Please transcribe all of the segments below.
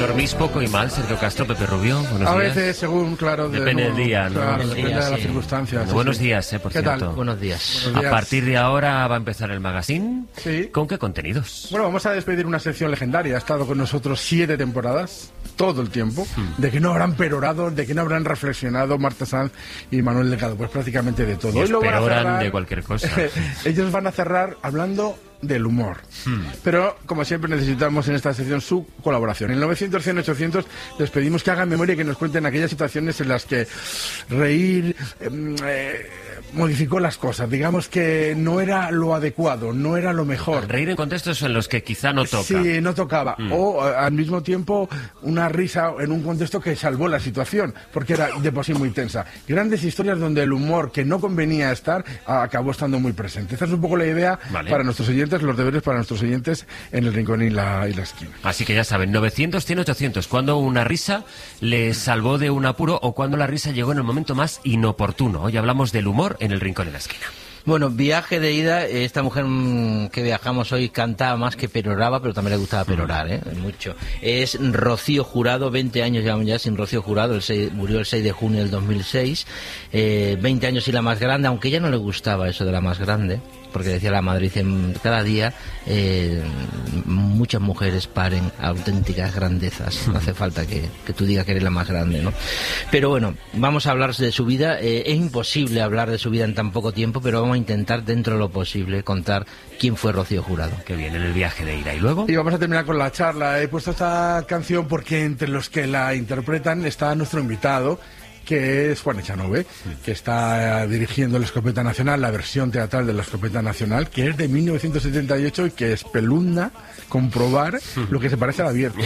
¿Dormís poco y mal, Sergio Castro, Pepe Rubio? Buenos días. A veces, según, claro... Depende del día, ¿no? Claro, depende de las Sí. circunstancias. Bueno, Sí, buenos sí. días, por ¿Qué cierto. tal? Buenos días. Buenos A días. partir de ahora va a empezar el magazine. Sí. ¿Con qué contenidos? Bueno, vamos a despedir una sección legendaria. Ha estado con nosotros 7 temporadas, todo el tiempo. De que no habrán perorado, de que no habrán reflexionado Marta Sanz y Manuel Delgado. Pues prácticamente de todo. Y Hoy lo van a peroran cerrar- de cualquier cosa. Ellos van a cerrar hablando del humor. Pero, como siempre, necesitamos en esta sección su colaboración. En el 900, 100, 800 les pedimos que hagan memoria y que nos cuenten aquellas situaciones en las que reír modificó las cosas. Digamos que no era lo adecuado, no era lo mejor. Reír en contextos en los que quizá no toca. Sí, no tocaba. O al mismo tiempo una risa en un contexto que salvó la situación, porque era de por sí muy tensa. Grandes historias donde el humor que no convenía estar acabó estando muy presente. Esta es un poco la idea para nuestros oyentes, los deberes para nuestros oyentes en el rincón y la esquina. Así que ya saben, 900, 100, 800. Cuando una risa les salvó de un apuro o cuando la risa llegó en el momento más inoportuno. Hoy hablamos del humor en el rincón y la esquina. Bueno, viaje de ida, esta mujer que viajamos hoy cantaba más que peroraba, pero también le gustaba perorar, mucho. Es Rocío Jurado, 20 años llevamos ya sin Rocío Jurado, murió el 6 de junio del 2006, 20 años y la más grande, aunque ella no le gustaba eso de la más grande, porque decía la madre, dice, cada día muchas mujeres paren auténticas grandezas, no hace falta que tú digas que eres la más grande, ¿no? Pero bueno, vamos a hablar de su vida, es imposible hablar de su vida en tan poco tiempo, pero vamos a intentar dentro de lo posible contar quién fue Rocío Jurado. Que viene en el viaje de ida. ¿Y luego? Y vamos a terminar con la charla. He puesto esta canción porque entre los que la interpretan está nuestro invitado, que es Juan Echanove, que está dirigiendo la Escopeta Nacional, la versión teatral de la Escopeta Nacional, que es de 1978 y que espelunda comprobar lo que se parece a la Bierzo.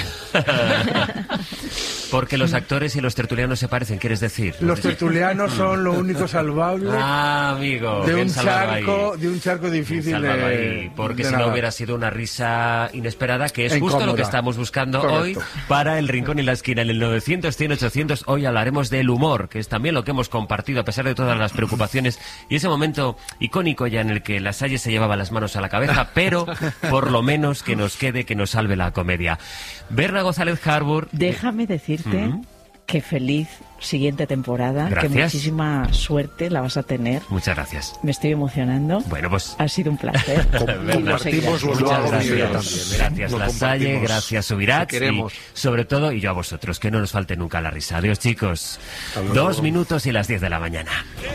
Porque los actores y los tertulianos se parecen, ¿quieres decir? Los tertulianos son lo único salvable amigo, de bien un salvado charco difícil salvado de, ahí, porque de si no nadar. hubiera sido una risa inesperada, que es E justo lo incómoda. que estamos buscando Correcto. hoy para el rincón y la esquina. En el 900, 100, 800 hoy hablaremos del humor, que es también lo que hemos compartido a pesar de todas las preocupaciones y ese momento icónico ya en el que Lasalle se llevaba las manos a la cabeza, pero por lo menos que nos quede, que nos salve la comedia. Berna González Harbour. Déjame decirte que feliz siguiente temporada, Gracias. que muchísima suerte la vas a tener. Muchas gracias. Me estoy emocionando. Bueno, pues Ha sido un placer. Compartimos los muchas logros gracias. también, ¿eh? Gracias Lo Lasalle, compartimos. gracias Subirats Te queremos. y sobre todo, y yo a vosotros, que no nos falte nunca la risa. Adiós chicos. Hasta luego. 2 minutos y las 10 de la mañana.